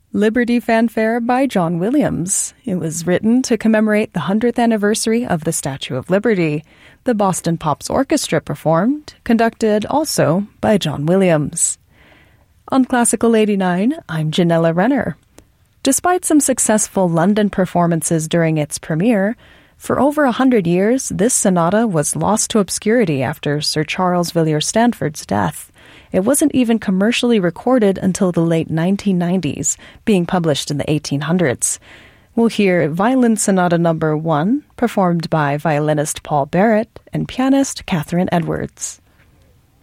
Liberty Fanfare by John Williams. It was written to commemorate the 100th anniversary of the Statue of Liberty. The Boston Pops Orchestra performed, conducted also by John Williams. On Classical 89, I'm Janella Renner. Despite some successful London performances during its premiere, for over 100 years, this sonata was lost to obscurity after Sir Charles Villiers-Stanford's death. It wasn't even commercially recorded until the late 1990s, being published in the 1800s. We'll hear Violin Sonata No. 1, performed by violinist Paul Barrett and pianist Catherine Edwards.